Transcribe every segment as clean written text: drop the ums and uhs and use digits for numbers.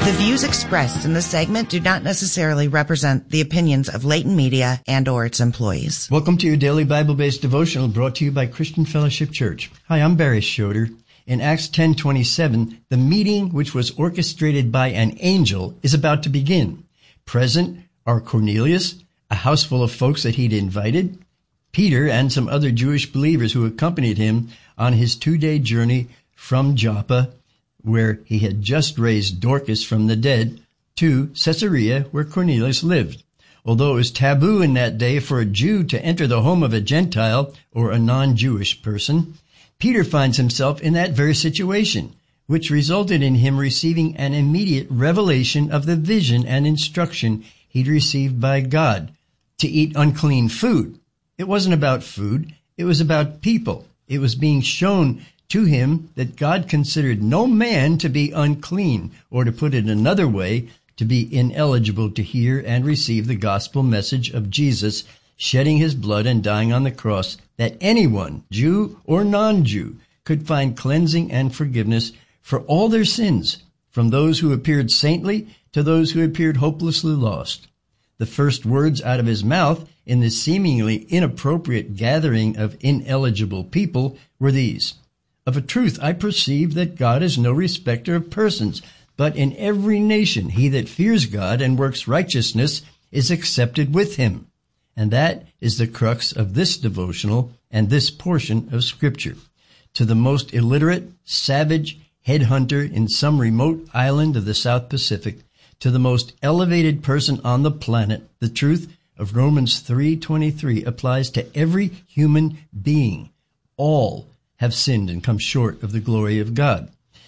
The views expressed in this segment do not necessarily represent the opinions of Layton Media and or its employees. Welcome to your daily Bible-based devotional brought to you by Christian Fellowship Church. Hi, I'm Barry Schroeder. In Acts 10:27, the meeting, which was orchestrated by an angel, is about to begin. Present are Cornelius, a house full of folks that he'd invited, Peter, and some other Jewish believers who accompanied him on his 2-day journey from Joppa, where he had just raised Dorcas from the dead, to Caesarea, where Cornelius lived. Although it was taboo in that day for a Jew to enter the home of a Gentile or a non-Jewish person, Peter finds himself in that very situation, which resulted in him receiving an immediate revelation of the vision and instruction he'd received by God to eat unclean food. It wasn't about food, it was about people. It was being shown to him that God considered no man to be unclean, or to put it another way, to be ineligible to hear and receive the gospel message of Jesus shedding his blood and dying on the cross, that anyone, Jew or non-Jew, could find cleansing and forgiveness for all their sins, from those who appeared saintly to those who appeared hopelessly lost. The first words out of his mouth in this seemingly inappropriate gathering of ineligible people were these: "Of a truth I perceive that God is no respecter of persons, but in every nation he that fears God and works righteousness is accepted with him." And that is the crux of this devotional and this portion of Scripture. To the most illiterate, savage headhunter in some remote island of the South Pacific, to the most elevated person on the planet, the truth of Romans 3:23 applies to every human being. All have sinned and come short of the glory of God.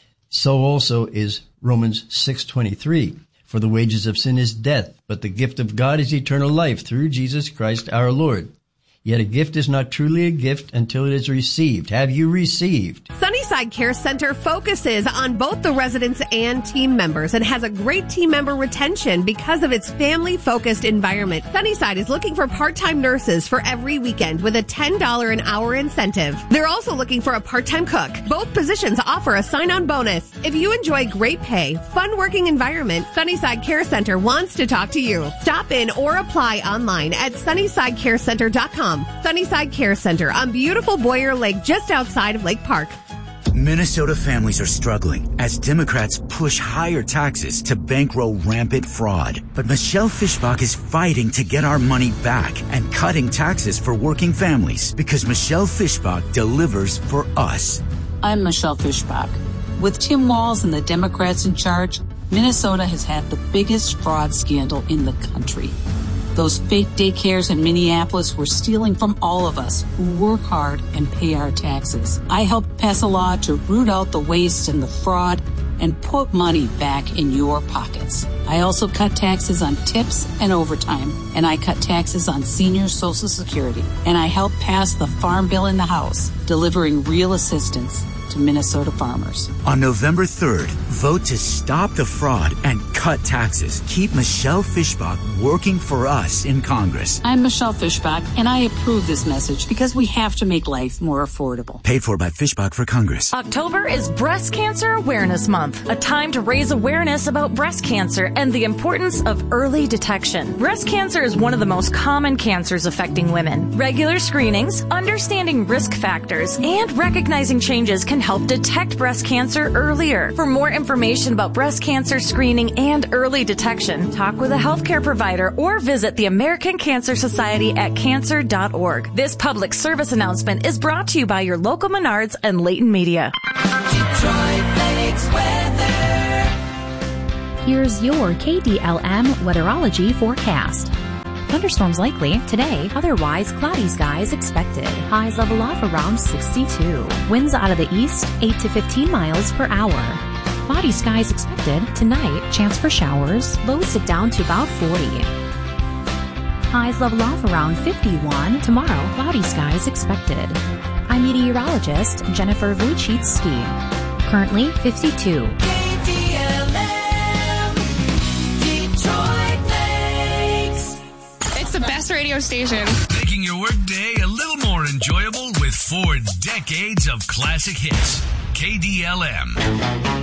So also is Romans 6:23. For the wages of sin is death, but the gift of God is eternal life through Jesus Christ our Lord. Yet a gift is not truly a gift until it is received. Have you received? Sunnyside Care Center focuses on both the residents and team members and has a great team member retention because of its family-focused environment. Sunnyside is looking for part-time nurses for every weekend with a $10 an hour incentive. They're also looking for a part-time cook. Both positions offer a sign-on bonus. If you enjoy great pay, fun working environment, Sunnyside Care Center wants to talk to you. Stop in or apply online at sunnysidecarecenter.com. Sunnyside Care Center on beautiful Boyer Lake just outside of Lake Park. Minnesota families are struggling as Democrats push higher taxes to bankroll rampant fraud. But Michelle Fischbach is fighting to get our money back and cutting taxes for working families because Michelle Fischbach delivers for us. I'm Michelle Fischbach. With Tim Walz and the Democrats in charge, Minnesota has had the biggest fraud scandal in the country. Those fake daycares in Minneapolis were stealing from all of us who work hard and pay our taxes. I helped pass a law to root out the waste and the fraud and put money back in your pockets. I also cut taxes on tips and overtime, and I cut taxes on senior Social Security. And I helped pass the Farm Bill in the House, delivering real assistance to Minnesota farmers. On November 3rd, vote to stop the fraud and cut taxes. Keep Michelle Fischbach working for us in Congress. I'm Michelle Fischbach, and I approve this message because we have to make life more affordable. Paid for by Fischbach for Congress. October is Breast Cancer Awareness Month, a time to raise awareness about breast cancer and the importance of early detection. Breast cancer is one of the most common cancers affecting women. Regular screenings, understanding risk factors, and recognizing changes can help detect breast cancer earlier. For more information about breast cancer screening and early detection, talk with a healthcare provider or visit the American Cancer Society at cancer.org. This public service announcement is brought to you by your local Menards and Layton Media. Detroit Lakes weather. Here's your KDLM weatherology forecast. Thunderstorms likely today, otherwise cloudy skies expected. Highs level off around 62. Winds out of the east, 8 to 15 miles per hour. Cloudy skies expected tonight, chance for showers. Lows dip down to about 40. Highs level off around 51. Tomorrow, cloudy skies expected. I'm meteorologist Jennifer Wojcicki. Currently 52. The best radio station. Making your workday a little more enjoyable with 4 decades of classic hits. KDLM.